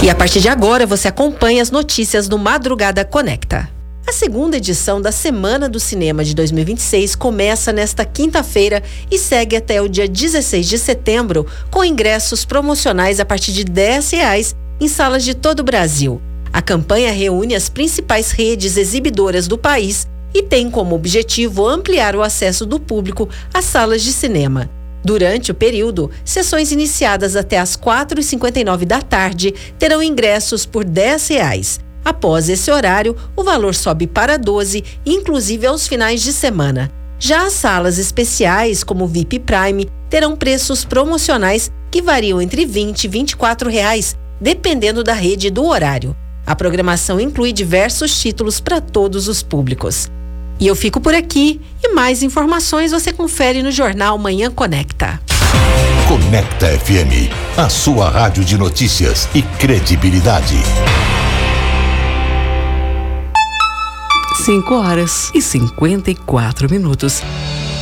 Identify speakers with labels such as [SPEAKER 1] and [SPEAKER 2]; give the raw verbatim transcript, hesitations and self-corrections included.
[SPEAKER 1] E a partir de agora você acompanha as notícias do Madrugada Conecta. A segunda edição da Semana do Cinema de dois mil e vinte e seis começa nesta quinta-feira e segue até o dia dezesseis de setembro, com ingressos promocionais a partir de dez reais em salas de todo o Brasil. A campanha reúne as principais redes exibidoras do país e tem como objetivo ampliar o acesso do público às salas de cinema. Durante o período, sessões iniciadas até às quatro e cinquenta e nove da tarde terão ingressos por dez reais. Após esse horário, o valor sobe para doze, inclusive aos finais de semana. Já as salas especiais, como V I P Prime, terão preços promocionais que variam entre vinte e vinte e quatro reais, dependendo da rede e do horário. A programação inclui diversos títulos para todos os públicos. E eu fico por aqui e mais informações você confere no Jornal Manhã Conecta.
[SPEAKER 2] Conecta F M, a sua rádio de notícias e credibilidade.
[SPEAKER 3] cinco horas e cinquenta e quatro minutos.